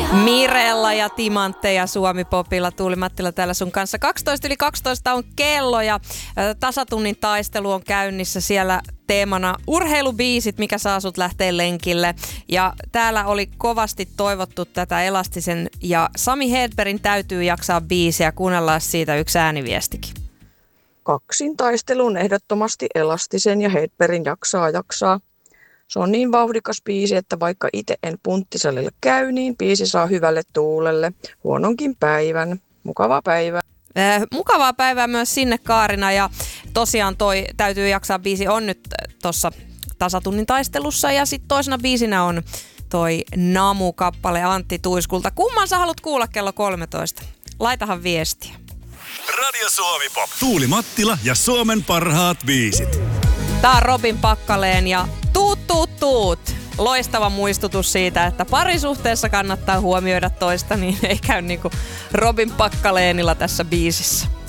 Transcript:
Mirella ja Timantteja Suomi-popilla. Tuuli Mattila täällä sun kanssa. 12:12 on kello ja tasatunnin taistelu on käynnissä. Siellä teemana urheilubiisit, mikä saa sut lähteä lenkille. Ja täällä oli kovasti toivottu tätä Elastisen ja Sami Hedbergin Täytyy jaksaa biisiä. Kuunnellaan siitä yksi ääniviestikin. Kaksintaistelun ehdottomasti Elastisen ja Hedbergin jaksaa. Se on niin vauhdikas biisi, että vaikka itse en punttisalilla käy, niin biisi saa hyvälle tuulelle. Huononkin päivän. Mukavaa päivää. Mukavaa päivää myös sinne Kaarina ja tosiaan toi Täytyy jaksaa biisi on nyt tuossa tasatunnin taistelussa ja sitten toisena biisinä on toi Namu-kappale Antti Tuiskulta. Kumman sä haluat kuulla kello 13? Laitahan viestiä. Radio Suomi Pop. Tuuli Mattila ja Suomen parhaat biisit. Tää on Robin Pakkaleen ja tuut. Loistava muistutus siitä, että parisuhteessa kannattaa huomioida toista, niin ei käy niinku Robin Pakkaleenilla tässä biisissä.